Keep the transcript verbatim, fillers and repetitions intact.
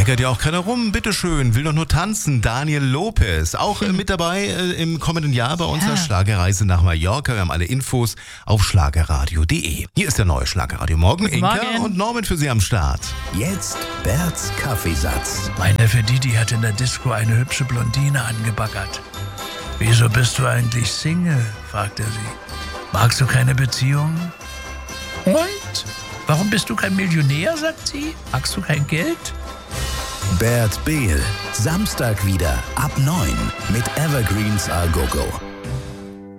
meckert ja auch keiner rum, bitteschön, will doch nur tanzen. Daniel Lopez, auch äh, mit dabei äh, im kommenden Jahr bei unserer Ja. Schlagerreise nach Mallorca. Wir haben alle Infos auf schlagerradio punkt de. Hier ist der neue Schlagerradio Morgen. Guten Inka Morgen. und Norman für Sie am Start. Jetzt Berts Kaffeesatz. Mein Neffe Didi hat in der Disco eine hübsche Blondine angebaggert. Wieso bist du eigentlich Single? fragt er sie. Magst du keine Beziehung? Und? Warum bist du kein Millionär, sagt sie. Magst du kein Geld? Bert Behl. Samstag wieder ab neun mit Evergreens A Go Go.